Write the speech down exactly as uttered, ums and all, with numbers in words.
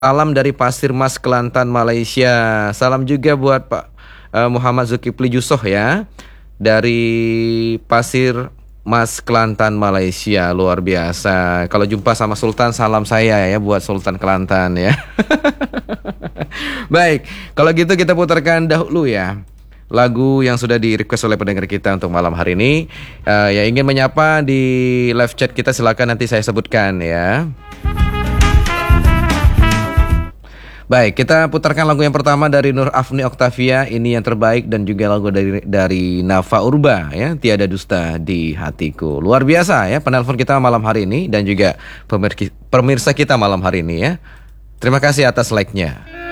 Salam dari Pasir Mas Kelantan, Malaysia. Salam juga buat Pak eh, Muhammad Zulkifli Yusof ya. Dari Pasir Mas Kelantan, Malaysia. Luar biasa. Kalau jumpa sama Sultan, salam saya ya buat Sultan Kelantan ya. Baik, kalau gitu kita putarkan dahulu ya lagu yang sudah di request oleh pendengar kita untuk malam hari ini. Eh, yang ingin menyapa di live chat kita silakan nanti saya sebutkan ya. Baik, kita putarkan lagu yang pertama dari Nur Afni Oktavia, ini yang terbaik, dan juga lagu dari dari Nafa Urba ya, Tiada Dusta di Hatiku. Luar biasa ya penelpon kita malam hari ini dan juga pemirsa kita malam hari ini ya. Terima kasih atas like-nya.